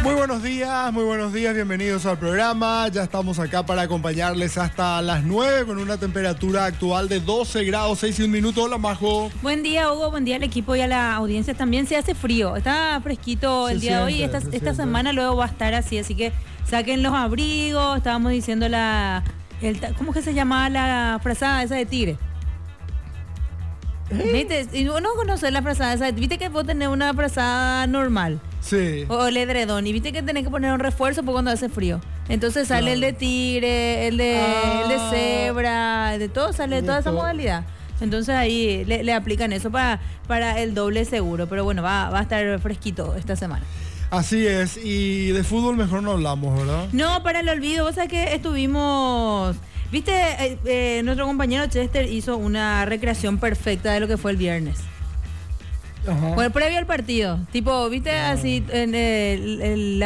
Muy buenos días, bienvenidos al programa. Ya estamos acá para acompañarles hasta las 9 con una temperatura actual de 12 grados 6 y un minuto. Hola, Majo. Buen día, Hugo, buen día al equipo y a la audiencia también. Se hace frío, está fresquito el día de hoy. Esta semana luego va a estar así que saquen los abrigos. Estábamos diciendo ¿cómo que se llamaba la frazada esa de tigre? ¿Viste? Y no conoces la frazada esa. ¿Viste que vos tenés una frazada normal? Sí. O el edredón. Y viste que tenés que poner un refuerzo por cuando hace frío. Entonces sale el de tigre, el de cebra, de todo, sale de toda esa modalidad. Entonces ahí le aplican eso para el doble seguro. Pero bueno, va a estar fresquito esta semana. Así es. Y de fútbol mejor no hablamos, ¿verdad? No, para el olvido. Vos sabés que estuvimos... Viste, nuestro compañero Chester hizo una recreación perfecta de lo que fue el viernes. Ajá. Bueno, previo al partido. Tipo, viste así en la